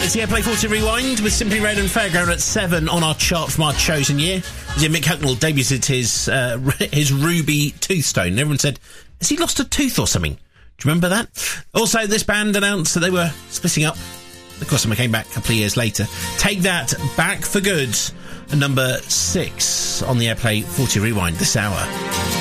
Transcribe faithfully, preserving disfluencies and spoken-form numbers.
It's the Airplay forty Rewind with Simply Red and Fairground at seven on our chart from our chosen year. As Mick Hucknall debuted his, uh, his Ruby Toothstone, and everyone said, has he lost a tooth or something? Do you remember that? Also, this band announced that they were splitting up. Of course, they came back a couple of years later. Take That, Back for Good, and number six on the Airplay forty Rewind this hour.